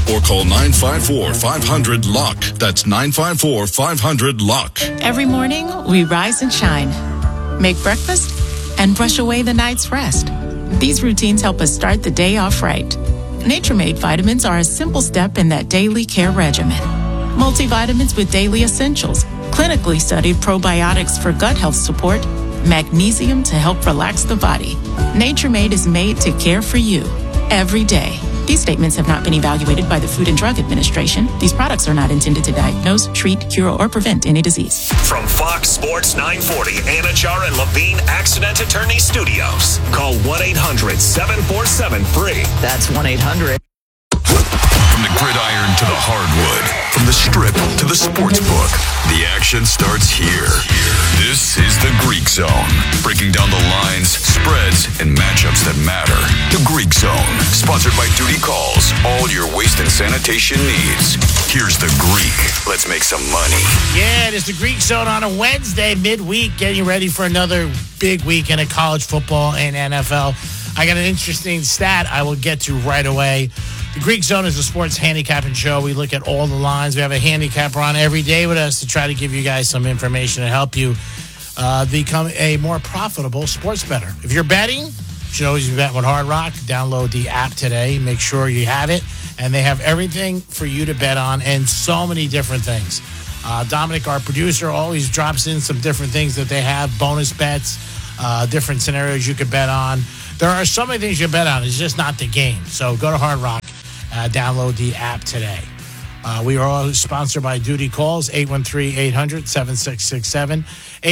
or call 954-500-LOCK. That's 954-500-LOCK. Every morning, we rise and shine, make breakfast, and brush away the night's rest. These routines help us start the day off right. Nature Made vitamins are a simple step in that daily care regimen. Multivitamins with daily essentials, clinically studied probiotics for gut health support, magnesium to help relax the body. Nature Made is made to care for you every day. These statements have not been evaluated by the Food and Drug Administration. These products are not intended to diagnose, treat, cure, or prevent any disease. From Fox Sports 940, Anachar and Levine Accident Attorney Studios. Call 1-800-747-FREE. That's 1-800. From the gridiron to the hardwood, from the strip to the sports book, the action starts here. This is the Greek Zone, breaking down the lines, spreads, and matchups that matter. The Greek Zone, sponsored by Duty Calls, all your waste and sanitation needs. Here's the Greek. Let's make some money. Yeah, it is the Greek Zone on a Wednesday, midweek, getting ready for another big weekend of college football and NFL. I got an interesting stat I will get to right away. The Greek Zone is a sports handicapping show. We look at all the lines. We have a handicapper on every day with us to try to give you guys some information and help you become a more profitable sports bettor. If you're betting, you should always be betting with Hard Rock. Download the app today. Make sure you have it. And they have everything for you to bet on and so many different things. Dominic, our producer, always drops in some different things that they have, bonus bets, different scenarios you could bet on. There are so many things you bet on. It's just not the game. So go to Hard Rock. Download the app today. We are all sponsored by Duty Calls, 813-800-7667,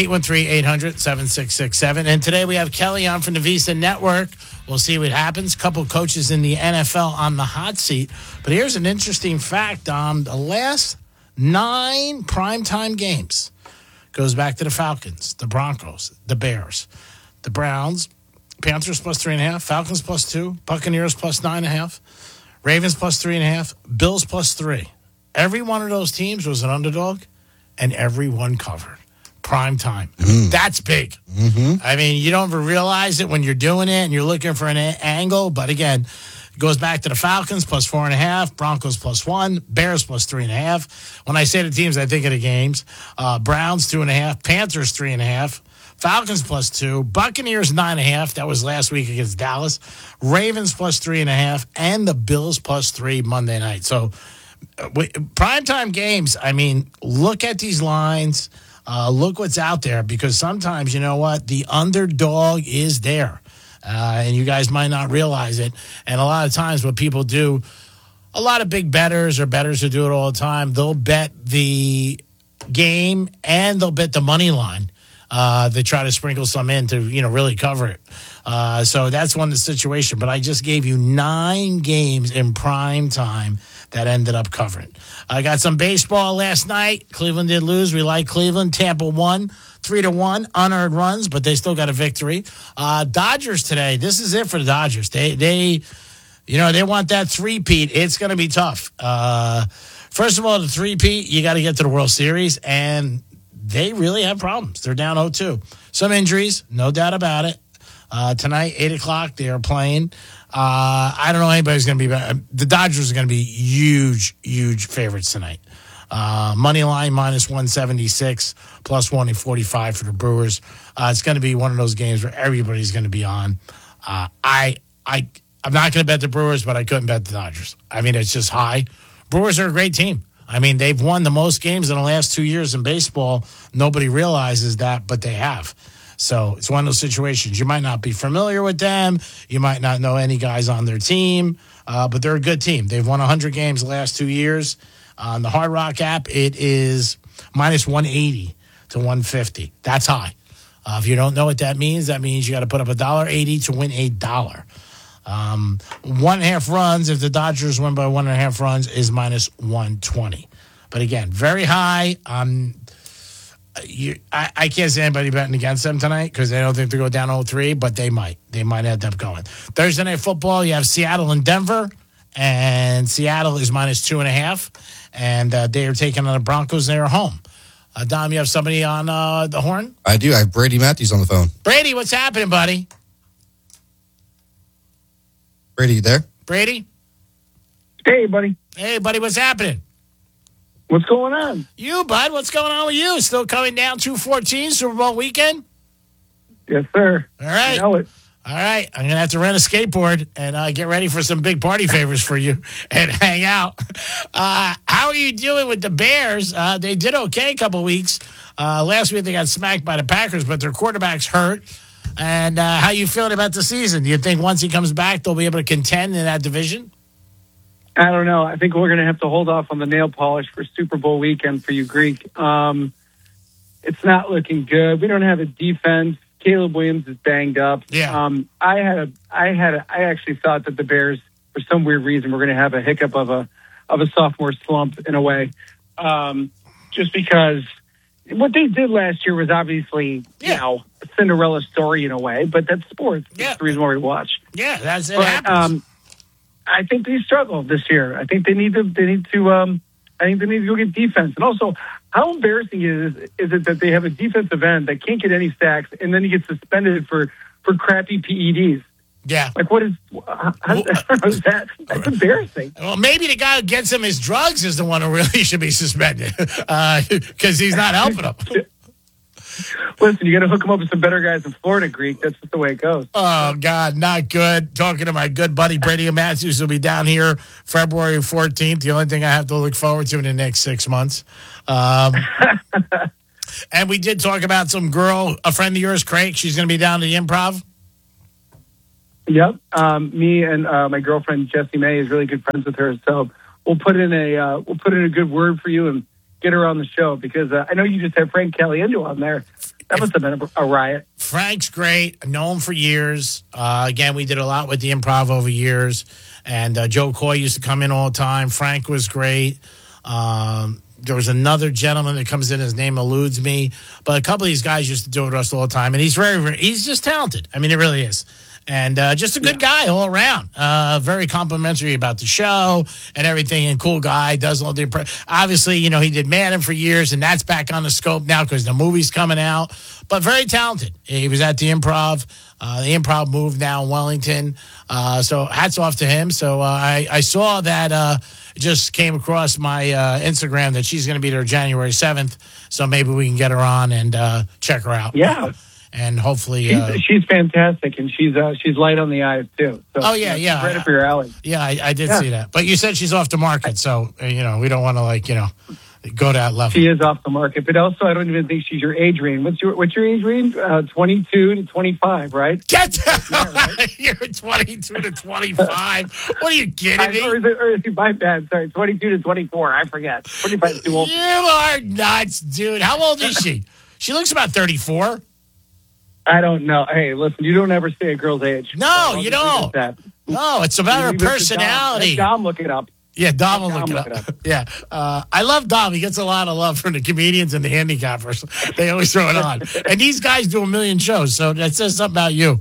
813-800-7667. And today we have Kelly on from the Visa Network. We'll see what happens. A couple coaches in the NFL on the hot seat. But here's an interesting fact. On the last 9 primetime games, goes back to the Falcons, the Broncos, the Bears, the Browns, Panthers plus 3.5, Falcons plus 2, Buccaneers plus 9.5, Ravens plus 3.5, Bills plus 3. Every one of those teams was an underdog, and every one covered. Prime time. That's big. I mean, you don't ever realize it when you're doing it and you're looking for an angle. But again, it goes back to the Falcons plus 4.5, Broncos plus 1, Bears plus 3.5. When I say the teams, I think of the games. Browns 2.5, Panthers 3.5. Falcons plus 2, Buccaneers 9.5. That was last week against Dallas. Ravens plus 3.5, and the Bills plus 3 Monday night. So, primetime games, I mean, look at these lines. Look what's out there, because sometimes, you know what, the underdog is there. And you guys might not realize it. And a lot of times what people do, a lot of big bettors or bettors who do it all the time, they'll bet the game and they'll bet the money line. They try to sprinkle some in to, really cover it. So that's one of the situation. But I just gave you 9 games in prime time that ended up covering. I got some baseball last night. Cleveland did lose. We like Cleveland. Tampa won 3-1, unearned runs, but they still got a victory. Dodgers today. This is it for the Dodgers. They want that three-peat. It's going to be tough. First of all, the three-peat, you got to get to the World Series, and they really have problems. They're down 0-2. Some injuries, no doubt about it. Tonight, 8 o'clock, they are playing. I don't know anybody's going to be better. The Dodgers are going to be huge favorites tonight. Money line minus 176, plus 145 for the Brewers. It's going to be one of those games where everybody's going to be on. I'm not going to bet the Brewers, but I couldn't bet the Dodgers. I mean, it's just high. Brewers are a great team. I mean, they've won the most games in the last 2 years in baseball. Nobody realizes that, but they have. So it's one of those situations. You might not be familiar with them. You might not know any guys on their team, but they're a good team. They've won 100 games the last 2 years. On the Hard Rock app, it is minus 180 to 150. That's high. If you don't know what that means you got to put up $1.80 to win $1. 1.5 runs, if the Dodgers win by 1.5 runs, is minus 120. But again, very high. I can't see anybody betting against them tonight because they don't think they go down 0-3, but they might. They might end up going. Thursday Night Football, you have Seattle and Denver, and Seattle is minus 2.5, and they are taking on the Broncos. They are home. Dom, you have somebody on the horn? I do. I have Brady Matthews on the phone. Brady, what's happening, buddy? Brady, you there? Brady? Hey, buddy. Hey, buddy, what's happening? What's going on? You, bud, what's going on with you? Still coming down 214 Super Bowl weekend? Yes, sir. All right. You know it. All right. I'm going to have to rent a skateboard and get ready for some big party favors for you and hang out. How are you doing with the Bears? They did okay a couple weeks. Last week they got smacked by the Packers, but their quarterback's hurt. And how you feeling about the season? Do you think once he comes back, they'll be able to contend in that division? I don't know. I think we're going to have to hold off on the nail polish for Super Bowl weekend for you, Greek. It's not looking good. We don't have a defense. Caleb Williams is banged up. Yeah. I actually thought that the Bears, for some weird reason, were going to have a hiccup of a sophomore slump in a way, just because what they did last year was obviously, a Cinderella story in a way, but that's sports. Yeah. That's the reason why we watch. Yeah, that's it. But, Happens. I think they struggled this year. I think they need to go get defense. And also, how embarrassing is it that they have a defensive end that can't get any sacks and then he gets suspended for crappy PEDs? Yeah. Like, what is that? That's embarrassing. Well, maybe the guy who gets him his drugs is the one who really should be suspended because he's not helping him. Listen, you got to hook him up with some better guys in Florida, Greek. That's just the way it goes. Oh, God, not good. Talking to my good buddy Brady Matthews, who'll be down here February 14th. The only thing I have to look forward to in the next 6 months. And we did talk about some girl, a friend of yours, Craig. She's going to be down to the Improv. Yep. Me and my girlfriend Jessie May is really good friends with her, so we'll put in a good word for you and get her on the show because I know you just had Frank Caliendo on there. That must have been a riot. Frank's great. I know him for years. Again, we did a lot with the Improv over years, and Joe Coy used to come in all the time. Frank was great. There was another gentleman that comes in. His name eludes me, but a couple of these guys used to do it with us all the time, and he's he's just talented. I mean, it really is. And just a good guy all around. Very complimentary about the show and everything. And cool guy. Does all the obviously, he did Madden for years, and that's back on the scope now because the movie's coming out. But very talented. He was at the Improv. The Improv moved now in Wellington. So hats off to him. So I saw that it just came across my Instagram that she's going to be there January 7th. So maybe we can get her on and check her out. Yeah. And hopefully, she's fantastic, and she's light on the eyes too. So, right up your alley. Yeah, I did see that. But you said she's off the market, so we don't want to go to that level. She is off the market, but also I don't even think she's your age range. What's your age range? 22 to 25, right? Get that right. You're 22 to 25. What are you kidding me? Or is it my bad? Sorry, 22 to 24. I forget. 25 is too old. You are nuts, dude. How old is she? She looks about 34. I don't know. Hey, listen, you don't ever say a girl's age. No, you don't. No, it's about her personality. Dom, look it up. Yeah, Dom will look it up. Yeah. I love Dom. He gets a lot of love from the comedians and the handicappers. They always throw it on. And these guys do a million shows, so that says something about you.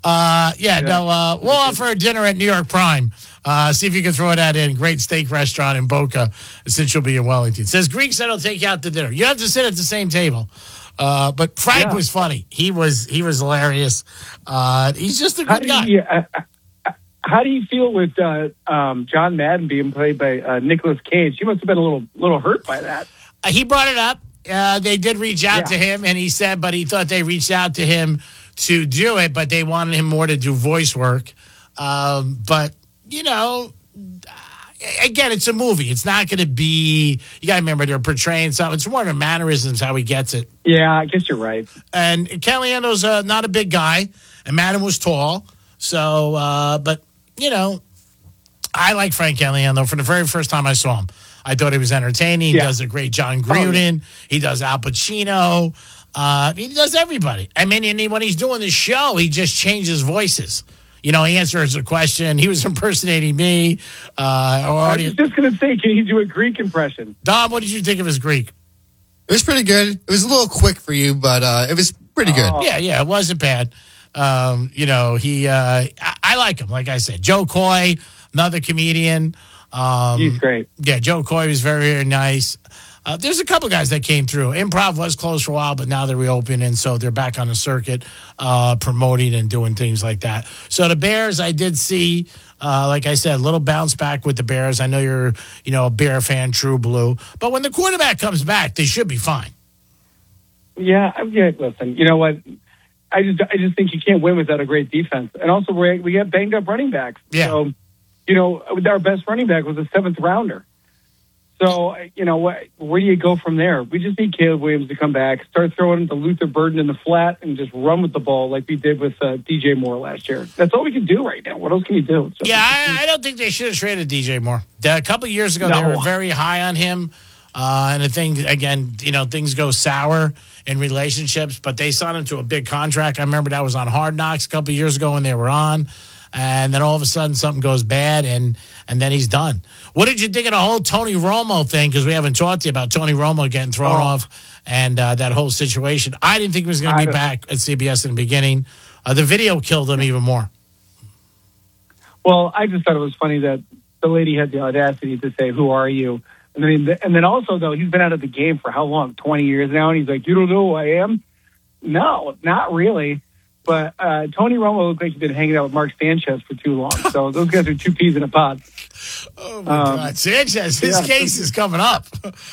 We'll offer a dinner at New York Prime. See if you can throw that in. Great steak restaurant in Boca, since you'll be in Wellington. It says Greek said he'll take you out to dinner. You have to sit at the same table. But Frank was funny. He was hilarious. He's just a good guy. How do you feel with John Madden being played by Nicolas Cage? You must have been a little hurt by that. He brought it up. They did reach out to him, and he said, but he thought they reached out to him to do it, but they wanted him more to do voice work. But again, it's a movie. It's not going to be. You got to remember they're portraying something. It's more of mannerisms how he gets it. Yeah, I guess you're right. And Caliendo's not a big guy, and Madden was tall. So, but I like Frank Caliendo. For the very first time I saw him, I thought he was entertaining. He does a great John Gruden. He does Al Pacino. He does everybody. I mean, and when he's doing the show, he just changes voices. He answers a question. He was impersonating me. I was just going to say, can you do a Greek impression? Dom, what did you think of his Greek? It was pretty good. It was a little quick for you, but it was pretty good. Yeah, it wasn't bad. I like him. Like I said, Joe Coy, another comedian. He's great. Yeah, Joe Coy was very, very nice. There's a couple guys that came through. Improv was closed for a while, but now they're reopening, so they're back on the circuit, promoting and doing things like that. So the Bears, I did see Like I said, a little bounce back with the Bears. I know you're, a Bear fan, true blue. But when the quarterback comes back, they should be fine. Yeah. Listen, you know what? I just think you can't win without a great defense. And also, we have banged up running backs. Yeah. So, our best running back was a 7th rounder. So, where do you go from there? We just need Caleb Williams to come back, start throwing the Luther Burden in the flat, and just run with the ball like we did with DJ Moore last year. That's all we can do right now. What else can you do? So, I don't think they should have traded DJ Moore. A couple of years ago, they were very high on him. And the thing, again, things go sour in relationships, but they signed him to a big contract. I remember that was on Hard Knocks a couple of years ago when they were on. And then all of a sudden something goes bad, and then he's done. What did you think of the whole Tony Romo thing? Because we haven't talked to you about Tony Romo getting thrown off and that whole situation. I didn't think he was going to be back at CBS in the beginning. The video killed him even more. Well, I just thought it was funny that the lady had the audacity to say, "Who are you?" And then also, though, he's been out of the game for how long? 20 years now, and he's like, "You don't know who I am?" No, not really. But Tony Romo looked like he'd been hanging out with Mark Sanchez for too long. So those guys are 2 peas in a pod. Oh, my God. Sanchez, his case is coming up.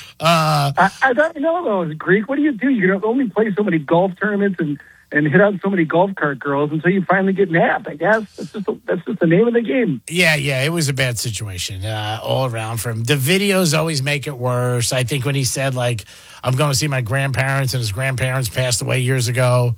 I don't know, though, Greek. What do? You can only play so many golf tournaments and hit out so many golf cart girls until you finally get nabbed, I guess. That's just the name of the game. Yeah, it was a bad situation all around for him. The videos always make it worse. I think when he said, I'm going to see my grandparents, and his grandparents passed away years ago,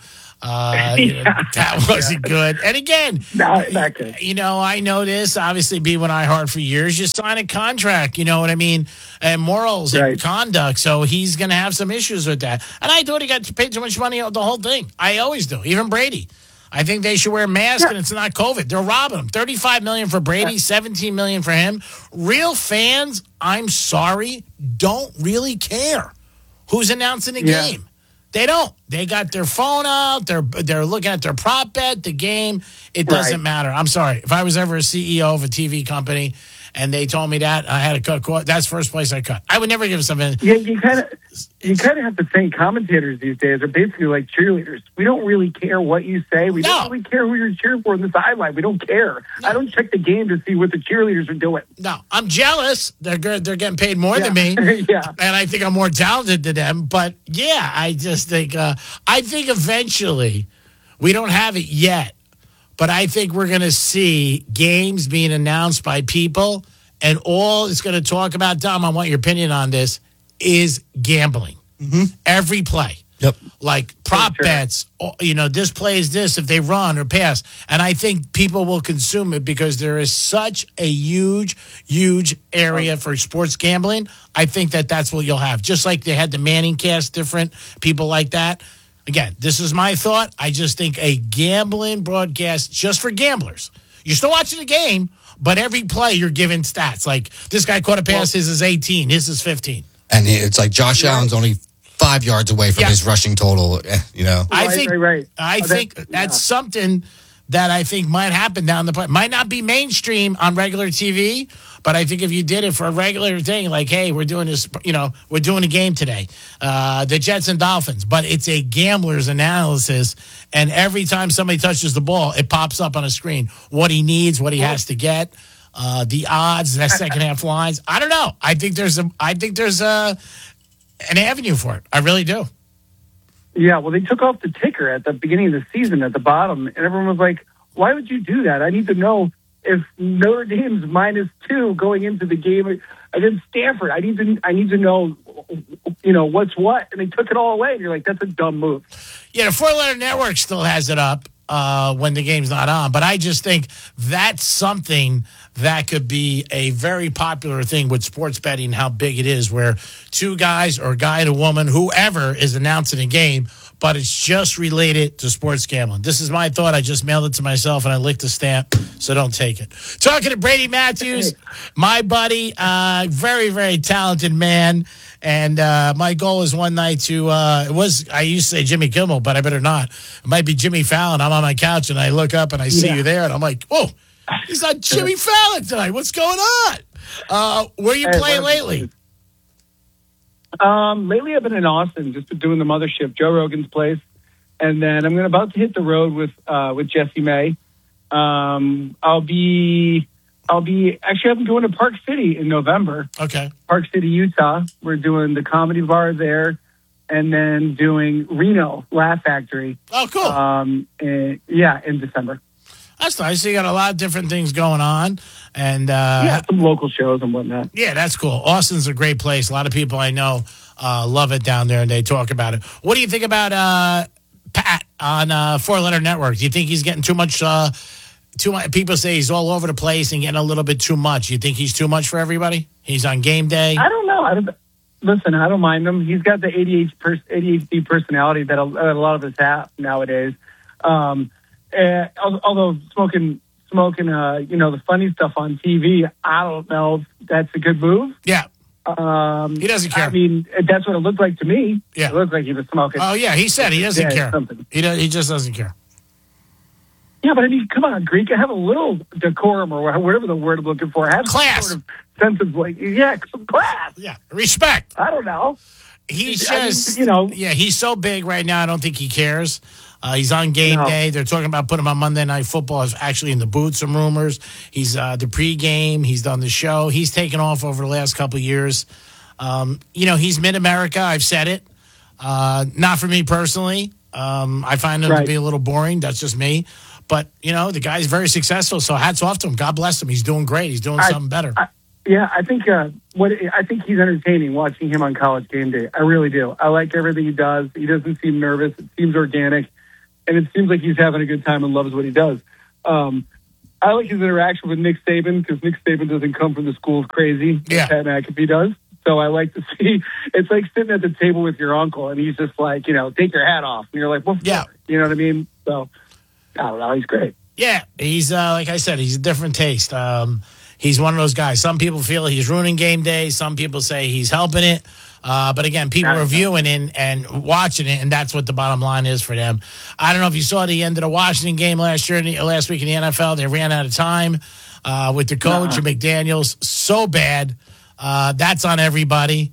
that wasn't good. And again, not good. I know this, obviously being with iHeart for years, you sign a contract, you know what I mean? And morals and conduct. So he's going to have some issues with that. And I thought he got paid too much money on the whole thing. I always do. Even Brady. I think they should wear masks and it's not COVID. They're robbing him. $35 million for Brady, $17 million for him. Real fans, I'm sorry, don't really care who's announcing the game. They don't. They got their phone out. They're looking at their prop bet, the game. It doesn't matter. I'm sorry. If I was ever a CEO of a TV company and they told me that I had to cut court, that's the first place I cut. I would never give something. Yeah, you kind of have to think commentators these days are basically like cheerleaders. We don't really care what you say. We don't really care who you're cheering for in the sideline. We don't care. No. I don't check the game to see what the cheerleaders are doing. No, I'm jealous. They're good. They're getting paid more than me. And I think I'm more talented than them. But I just think eventually, we don't have it yet, but I think we're going to see games being announced by people, and all it's going to talk about, Dom, I want your opinion on this, is gambling. Mm-hmm. Every play. Yep. Like prop bets, this play is this if they run or pass. And I think people will consume it because there is such a huge, huge area for sports gambling. I think that's what you'll have. Just like they had the Manning cast, different people like that. Again, this is my thought. I just think a gambling broadcast just for gamblers. You're still watching the game, but every play you're giving stats. Like this guy caught a pass, his is 18, his is 15. And it's like Josh Allen's only 5 yards away from his rushing total, I think that's something that I think might happen down the play. Might not be mainstream on regular TV, but I think if you did it for a regular thing, like, hey, we're doing this, we're doing a game today, the Jets and Dolphins, but it's a gambler's analysis, and every time somebody touches the ball, it pops up on a screen what he needs, what he has to get, the odds, that second half lines. I don't know. I think there's an avenue for it. I really do. Yeah, well, they took off the ticker at the beginning of the season at the bottom, and everyone was like, why would you do that? I need to know if Notre Dame's -2 going into the game against Stanford. I need to know, what's what. And they took it all away, and you're like, that's a dumb move. Yeah, the 4-letter network still has it up when the game's not on. But I just think that's something that could be a very popular thing with sports betting, how big it is, where two guys or a guy and a woman, whoever is announcing a game, but it's just related to sports gambling. This is my thought. I just mailed it to myself, and I licked the stamp, so don't take it. Talking to Brady Matthews, my buddy, very, very talented man. And my goal is one night to, I used to say Jimmy Kimmel, but I better not. It might be Jimmy Fallon. I'm on my couch, and I look up, and I see you there, and I'm like, whoa, he's not Jimmy Fallon tonight. What's going on? Where are you playing lately? Lately I've been in Austin, just doing the mothership, Joe Rogan's place. And then I'm about to hit the road with Jesse May. I'll be I'm going to Park City in November. Okay. Park City, Utah. We're doing the Comedy Bar there, and then doing Reno Laugh Factory. Oh, cool. In December. That's nice. So you got a lot of different things going on. And some local shows and whatnot. Yeah, that's cool. Austin's a great place. A lot of people I know love it down there, and they talk about it. What do you think about Pat on Four Letter Network? Do you think he's getting too much? Too much? People say he's all over the place and getting a little bit too much. You think he's too much for everybody? He's on game day. I don't know. Listen, I don't mind him. He's got the ADHD personality that a lot of us have nowadays. Although smoking, the funny stuff on TV, I don't know if that's a good move. Yeah. He doesn't care. I mean, that's what it looked like to me. Yeah. It looked like he was smoking. Oh, yeah. He said he doesn't care. Something. He just doesn't care. Yeah, but I mean, come on, Greek. Have a little decorum or whatever the word I'm looking for. Have class. Some sort of sense of some class. Yeah, respect. I don't know. He's he's so big right now. I don't think he cares. He's on game day. They're talking about putting him on Monday Night Football. He's actually in the booth, some rumors. He's the pregame. He's done the show. He's taken off over the last couple of years. He's mid-America. I've said it. Not for me personally. I find him to be a little boring. That's just me. But, the guy's very successful, so hats off to him. God bless him. He's doing great. He's doing something better. I think he's entertaining watching him on College Game Day. I really do. I like everything he does. He doesn't seem nervous. It seems organic. And it seems like he's having a good time and loves what he does. I like his interaction with Nick Saban because Nick Saban doesn't come from the school of crazy. Yeah. Pat McAfee does. So I like to see, it's like sitting at the table with your uncle and he's just like, take your hat off. And you're like, what? Yeah. You know what I mean? So, I don't know. He's great. Yeah. He's, like I said, he's a different taste. He's one of those guys. Some people feel he's ruining game day. Some people say he's helping it. But again, people are viewing it and watching it, and that's what the bottom line is for them. I don't know if you saw the end of the Washington game last week in the NFL. They ran out of time with the coach, McDaniels. So bad. That's on everybody.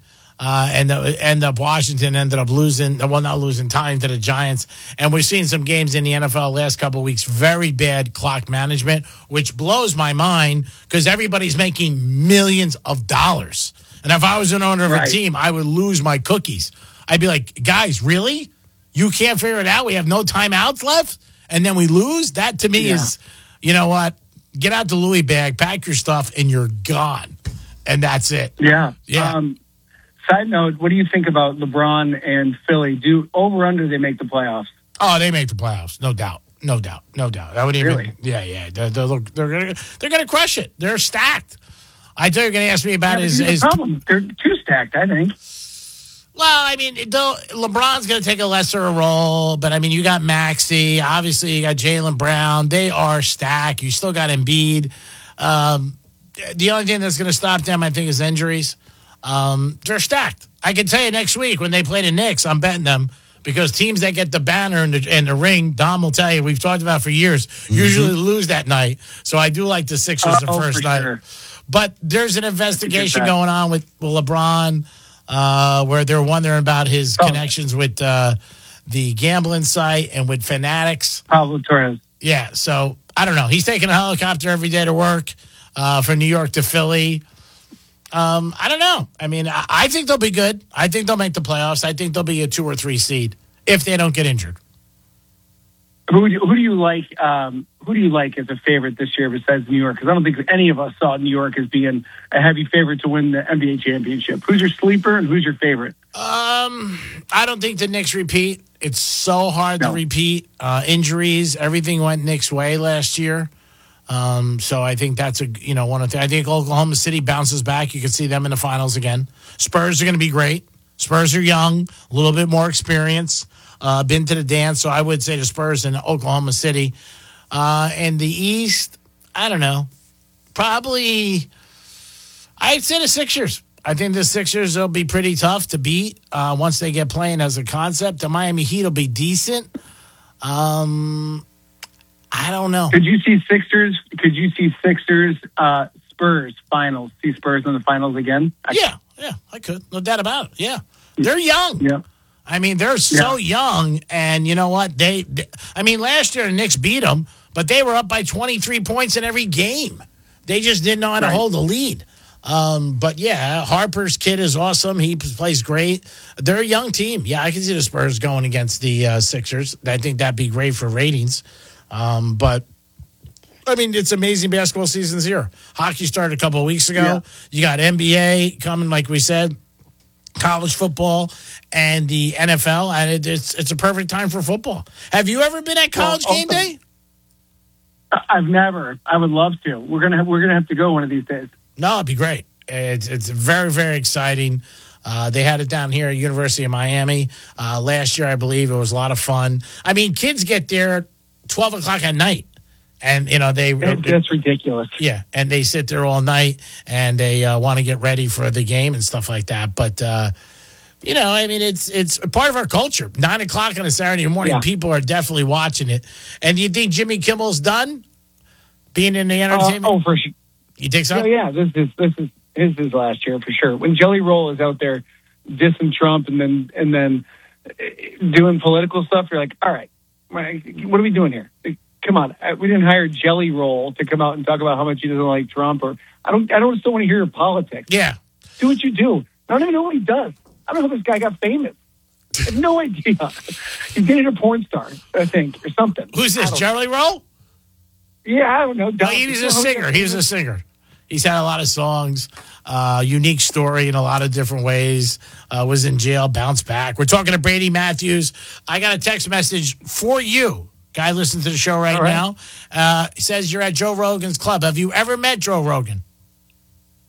And Washington ended up not losing time to the Giants. And we're seeing some games in the NFL last couple of weeks, very bad clock management, which blows my mind because everybody's making millions of dollars. And if I was an owner of a team, I would lose my cookies. I'd be like, guys, really? You can't figure it out? We have no timeouts left? And then we lose? That to me is, you know what? Get out the Louis bag, pack your stuff, and you're gone. And that's it. Yeah. Yeah. Side note, what do you think about LeBron and Philly? Do over-under they make the playoffs? Oh, they make the playoffs. No doubt. I would even. Really? Yeah. They're gonna crush it. They're stacked. I thought you were going to ask me about his problem. They're too stacked, I think. Well, I mean, LeBron's going to take a lesser role, but I mean, you got Maxey, obviously you got Jaylen Brown. They are stacked. You still got Embiid. The only thing that's going to stop them, I think, is injuries. They're stacked. I can tell you next week when they play the Knicks, I'm betting them because teams that get the banner and the ring, Dom will tell you, we've talked about for years, usually lose that night. So I do like the Sixers the first night. Sure. But there's an investigation going on with LeBron where they're wondering about his connections with the gambling site and with Fanatics. Pablo Torres. Yeah, so I don't know. He's taking a helicopter every day to work from New York to Philly. I don't know. I mean, I think they'll be good. I think they'll make the playoffs. I think they'll be a 2 or 3 seed if they don't get injured. Who do you like? Who do you like as a favorite this year besides New York? Because I don't think any of us saw New York as being a heavy favorite to win the NBA championship. Who's your sleeper and who's your favorite? I don't think the Knicks repeat. It's so hard to repeat. Injuries, everything went Knicks' way last year. So I think that's one of the. I think Oklahoma City bounces back. You can see them in the finals again. Spurs are going to be great. Spurs are young, a little bit more experience. Been to the dance, so I would say the Spurs and Oklahoma City. And the East, I don't know. Probably, I'd say the Sixers. I think the Sixers will be pretty tough to beat once they get playing as a concept. The Miami Heat will be decent. I don't know. Could you see Sixers? Spurs finals? See Spurs in the finals again? Yeah, I could. No doubt about it. Yeah, they're young. Yeah. I mean, they're so young, and you know what? I mean, last year the Knicks beat them, but they were up by 23 points in every game. They just didn't know how to hold the lead. But yeah, Harper's kid is awesome. He plays great. They're a young team. Yeah, I can see the Spurs going against the Sixers. I think that'd be great for ratings. But I mean, it's amazing basketball season's here. Hockey started a couple of weeks ago. Yeah. You got NBA coming, like we said, college football, and the NFL, and it's a perfect time for football. Have you ever been at college game day? I've never. I would love to. We're gonna have to go one of these days. No, it'd be great. It's very, very exciting. They had it down here at University of Miami last year, I believe. It was a lot of fun. I mean, kids get there 12 o'clock at night. And, That's ridiculous. Yeah, and they sit there all night, and they want to get ready for the game and stuff like that. But, I mean, it's a part of our culture. 9 o'clock on a Saturday morning, people are definitely watching it. And do you think Jimmy Kimmel's done being in the entertainment? For sure. You think so? Yeah, this is his last year for sure. When Jelly Roll is out there dissing Trump and then doing political stuff, you're like, all right, what are we doing here? Come on, we didn't hire Jelly Roll to come out and talk about how much he doesn't like Trump, or I don't still want to hear your politics. Yeah, do what you do. I don't even know what he does. I don't know how this guy got famous. I have no idea. He's dated a porn star, I think, or something. Who's this, Jelly Roll? Yeah, I don't know. No, he's a singer. He's a singer. He's had a lot of songs, unique story in a lot of different ways. Was in jail, bounced back. We're talking to Brady Matthews. I got a text message for you. Guy listens to the show right now. He says you're at Joe Rogan's club. Have you ever met Joe Rogan?